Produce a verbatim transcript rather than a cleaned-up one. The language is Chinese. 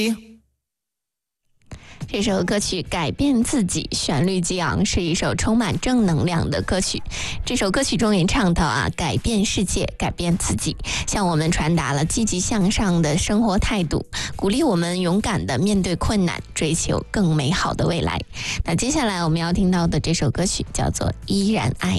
这首歌曲《改变自己》，旋律激昂，是一首充满正能量的歌曲。这首歌曲中也唱到啊，改变世界，改变自己，向我们传达了积极向上的生活态度，鼓励我们勇敢地面对困难，追求更美好的未来。那接下来我们要听到的这首歌曲叫做《依然爱》。